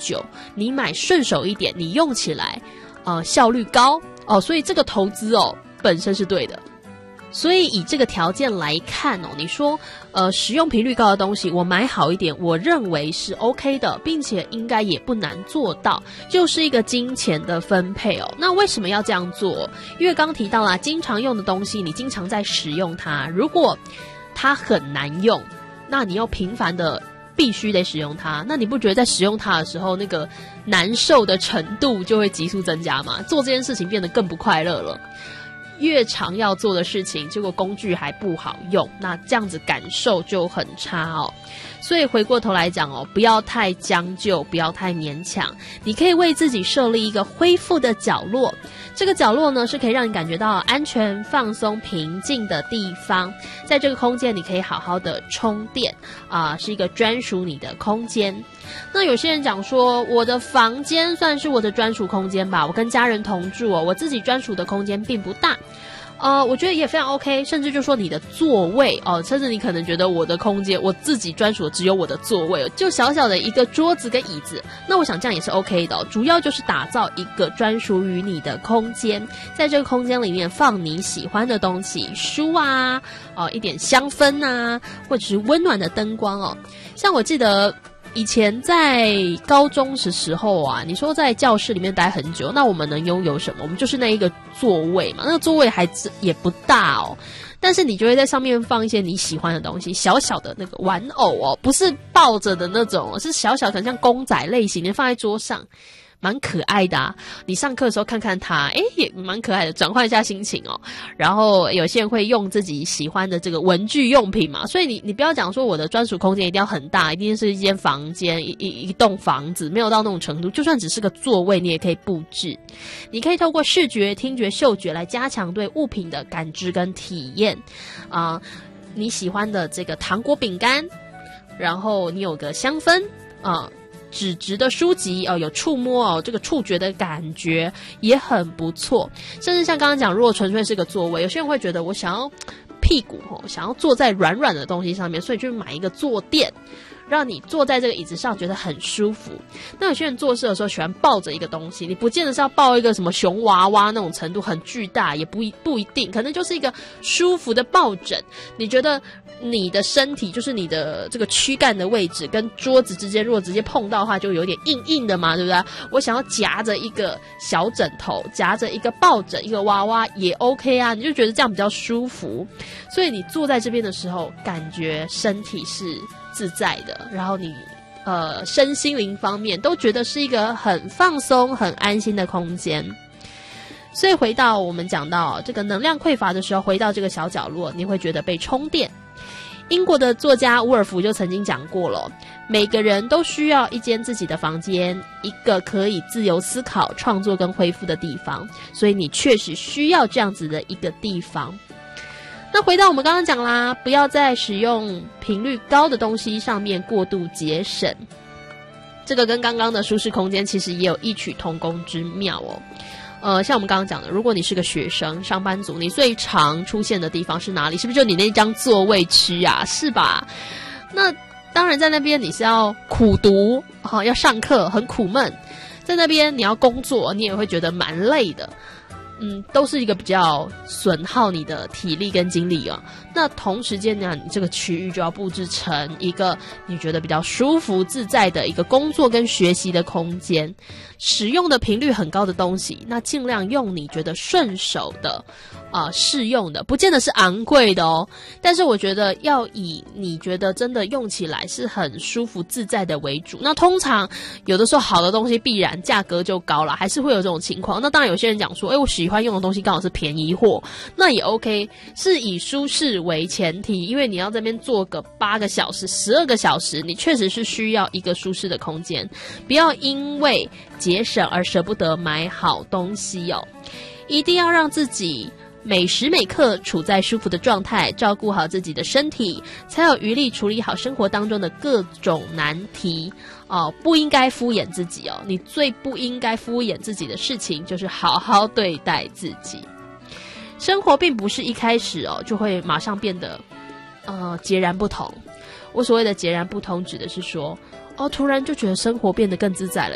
久，你买顺手一点，你用起来效率高所以这个投资本身是对的。所以以这个条件来看你说使用频率高的东西我买好一点，我认为是 OK 的，并且应该也不难做到，就是一个金钱的分配那为什么要这样做？因为刚提到啦，经常用的东西你经常在使用它，如果它很难用，那你要频繁的必须得使用它，那你不觉得在使用它的时候那个难受的程度就会急速增加吗？做这件事情变得更不快乐了，越常要做的事情，结果工具还不好用，那这样子感受就很差所以回过头来讲不要太将就，不要太勉强，你可以为自己设立一个恢复的角落，这个角落呢是可以让你感觉到安全、放松、平静的地方，在这个空间你可以好好的充电是一个专属你的空间。那有些人讲说，我的房间算是我的专属空间吧，我跟家人同住我自己专属的空间并不大。我觉得也非常 OK， 甚至就说你的座位甚至你可能觉得我的空间我自己专属的只有我的座位就小小的一个桌子跟椅子，那我想这样也是 OK 的主要就是打造一个专属于你的空间，在这个空间里面放你喜欢的东西，书一点香氛或者是温暖的灯光像我记得以前在高中的时候你说在教室里面待很久，那我们能拥有什么？我们就是那一个座位嘛，那个座位还也不大但是你就会在上面放一些你喜欢的东西，小小的那个玩偶不是抱着的那种，是小小可能像公仔类型的，放在桌上蛮可爱的你上课的时候看看它也蛮可爱的，转换一下心情然后有些人会用自己喜欢的这个文具用品嘛，所以你不要讲说我的专属空间一定要很大，一定是一间房间一栋房子，没有到那种程度，就算只是个座位你也可以布置，你可以透过视觉、听觉、嗅觉来加强对物品的感知跟体验你喜欢的这个糖果饼干，然后你有个香氛纸质的书籍有触摸这个触觉的感觉也很不错。甚至像刚刚讲，如果纯粹是个座位，有些人会觉得我想要屁股想要坐在软软的东西上面，所以就买一个坐垫，让你坐在这个椅子上觉得很舒服。那有些人做事的时候喜欢抱着一个东西，你不见得是要抱一个什么熊娃娃那种程度很巨大，也不一定，可能就是一个舒服的抱枕，你觉得你的身体就是你的这个躯干的位置跟桌子之间如果直接碰到的话就有点硬硬的嘛，对不对？我想要夹着一个小枕头，夹着一个抱枕，一个娃娃也 OK 你就觉得这样比较舒服，所以你坐在这边的时候感觉身体是自在的，然后你身心灵方面都觉得是一个很放松很安心的空间。所以回到我们讲到这个能量匮乏的时候，回到这个小角落你会觉得被充电。英国的作家伍尔夫就曾经讲过了，每个人都需要一间自己的房间，一个可以自由思考、创作跟恢复的地方，所以你确实需要这样子的一个地方。那回到我们刚刚讲啦，不要在使用频率高的东西上面过度节省，这个跟刚刚的舒适空间其实也有异曲同工之妙像我们刚刚讲的，如果你是个学生、上班族，你最常出现的地方是哪里？是不是就你那张座位区是吧？那当然在那边你是要苦读要上课很苦闷，在那边你要工作你也会觉得蛮累的，都是一个比较损耗你的体力跟精力那同时间呢，你这个区域就要布置成一个你觉得比较舒服自在的一个工作跟学习的空间。使用的频率很高的东西，那尽量用你觉得顺手的适用的，不见得是昂贵的但是我觉得要以你觉得真的用起来是很舒服自在的为主。那通常有的时候好的东西必然价格就高了，还是会有这种情况。那当然有些人讲说我喜欢用的东西刚好是便宜货，那也 OK， 是以舒适为前提，因为你要在那边坐个8个小时12个小时，你确实是需要一个舒适的空间，不要因为节省而舍不得买好东西一定要让自己每时每刻处在舒服的状态，照顾好自己的身体，才有余力处理好生活当中的各种难题不应该敷衍自己你最不应该敷衍自己的事情就是好好对待自己。生活并不是一开始就会马上变得截然不同。我所谓的截然不同指的是说突然就觉得生活变得更自在了，